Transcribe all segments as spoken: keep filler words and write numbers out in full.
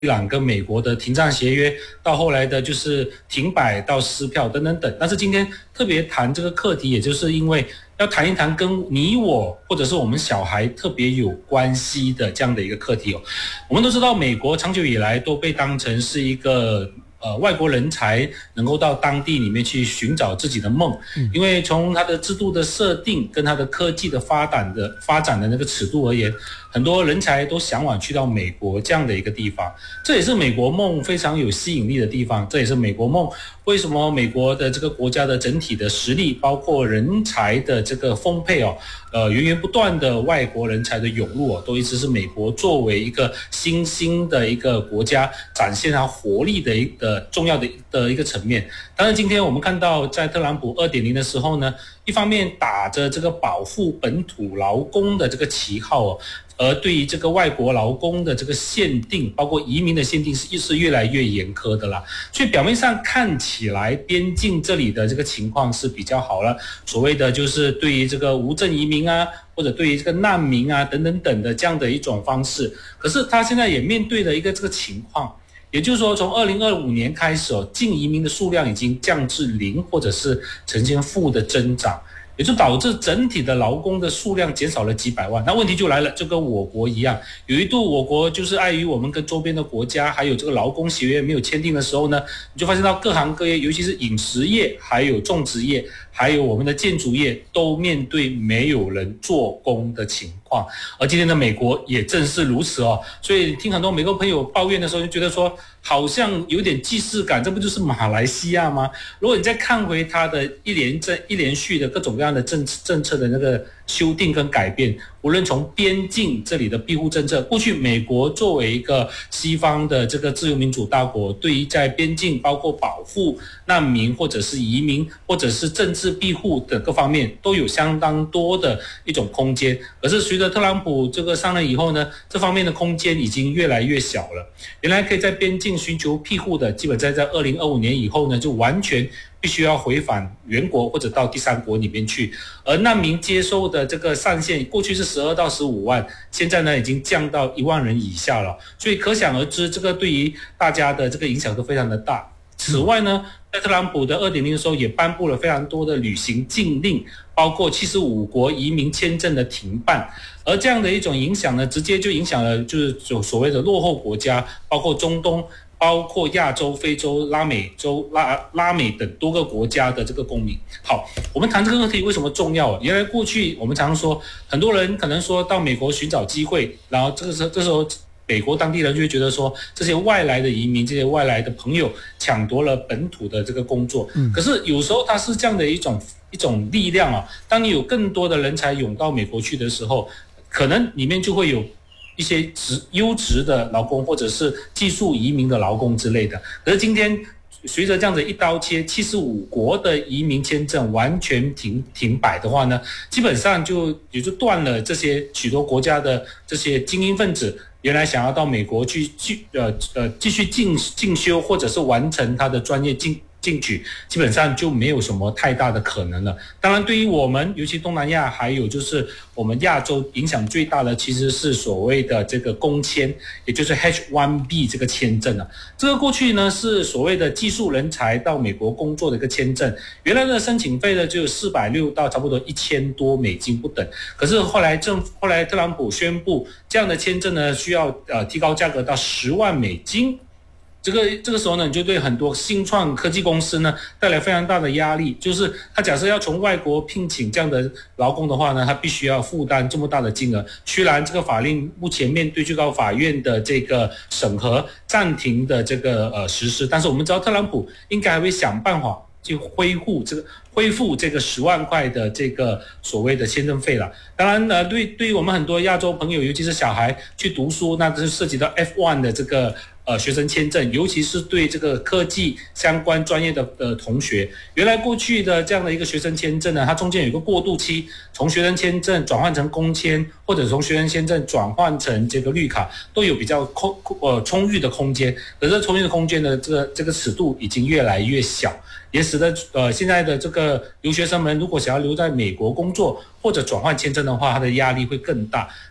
伊朗跟美国的停战协约，到后来的就是停摆到撕票等等等。但是今天特别谈这个课题，也就是因为要谈一谈跟你我或者是我们小孩特别有关系的这样的一个课题哦。我们都知道，美国长久以来都被当成是一个呃，外国人才能够到当地里面去寻找自己的梦，因为从它的制度的设定跟它的科技的发展的发展的那个尺度而言，很多人才都向往去到美国这样的一个地方，这也是美国梦非常有吸引力的地方，这也是美国梦为什么美国的这个国家的整体的实力，包括人才的这个丰沛哦，呃，源源不断的外国人才的涌入哦，都一直是美国作为一个新兴的一个国家展现它活力的一个重要的的一个层面。当然今天我们看到在特朗普 二点零 的时候呢，一方面打着这个保护本土劳工的这个旗号哦，而对于这个外国劳工的这个限定，包括移民的限定是是越来越严苛的啦。所以表面上看起来边境这里的这个情况是比较好了，所谓的就是对于这个无证移民啊，或者对于这个难民啊等等等的这样的一种方式。可是他现在也面对了一个这个情况，也就是说从二零二五年开始哦，净移民的数量已经降至零，或者是呈现负的增长。也就导致整体的劳工的数量减少了几百万。那问题就来了，就跟我国一样，有一度我国就是碍于我们跟周边的国家还有这个劳工协约没有签订的时候呢，你就发现到各行各业，尤其是饮食业还有种植业还有我们的建筑业，都面对没有人做工的情况。而今天的美国也正是如此哦。所以听很多美国朋友抱怨的时候，就觉得说好像有点既视感，这不就是马来西亚吗？如果你再看回它的一连正一连续的各种各样的政政策的那个修订跟改变，无论从边境这里的庇护政策，过去美国作为一个西方的这个自由民主大国，对于在边境包括保护难民或者是移民或者是政治庇护的各方面都有相当多的一种空间。可是随着特朗普这个上任以后呢，这方面的空间已经越来越小了。原来可以在边境寻求庇护的，基本在在二零二五年以后呢，就完全必须要回返原国或者到第三国里面去。而难民接收的这个上限，过去是十二到十五万，现在呢已经降到一万人以下了。所以可想而知，这个对于大家的这个影响都非常的大。此外呢，在特朗普的 二点零 的时候也颁布了非常多的旅行禁令，包括七十五国移民签证的停办。而这样的一种影响呢，直接就影响了就是所谓的落后国家，包括中东，包括亚洲、非洲、拉美洲、拉拉美等多个国家的这个公民。好，我们谈这个问题为什么重要？原来过去我们常说，很多人可能说到美国寻找机会，然后这个时候这时候美国当地人就会觉得说，这些外来的移民，这些外来的朋友抢夺了本土的这个工作。嗯，可是有时候它是这样的一种一种力量啊，当你有更多的人才涌到美国去的时候，可能里面就会有一些质优质的劳工，或者是技术移民的劳工之类的。可是今天随着这样子一刀切，七十五国的移民签证完全停停摆的话呢，基本上就也就断了这些许多国家的这些精英分子原来想要到美国去去呃呃继续进进修或者是完成他的专业进进取，基本上就没有什么太大的可能了。当然对于我们尤其东南亚还有就是我们亚洲影响最大的其实是所谓的这个工签，也就是 H 一 B 这个签证啊。这个过去呢是所谓的技术人才到美国工作的一个签证，原来的申请费呢就有四百六到差不多一千多美金不等。可是后来政府后来特朗普宣布这样的签证呢需要呃提高价格到十万美金。这个这个时候呢，你就对很多新创科技公司呢带来非常大的压力，就是他假设要从外国聘请这样的劳工的话呢，他必须要负担这么大的金额。虽然这个法令目前面对最高法院的这个审核暂停的这个呃实施，但是我们知道特朗普应该还会想办法去恢复这个恢复这个十万块的这个所谓的签证费了。当然呢，对对于我们很多亚洲朋友，尤其是小孩去读书，那就涉及到 F 一 的这个呃学生签证，尤其是对这个科技相关专业的呃同学，原来过去的这样的一个学生签证呢，它中间有一个过渡期，从学生签证转换成工签，或者从学生签证转换成这个绿卡，都有比较空呃充裕的空间。可是充裕的空间的这个这个尺度已经越来越小，也使得呃现在的这个留学生们如果想要留在美国工作或者转换签证的话，它的压力会更大。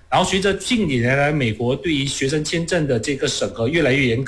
然后随着近年来美国对于学生签证的这个审核越来越严格。